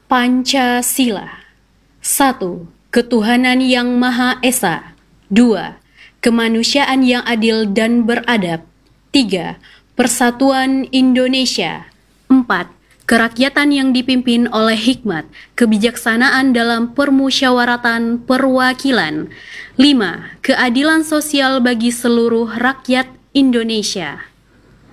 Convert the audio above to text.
Pancasila. 1. Ketuhanan yang Maha Esa. 2. Kemanusiaan yang adil dan beradab. 3. Persatuan Indonesia. 4. Kerakyatan yang dipimpin oleh hikmat, kebijaksanaan dalam permusyawaratan perwakilan. 5. Keadilan sosial bagi seluruh rakyat Indonesia.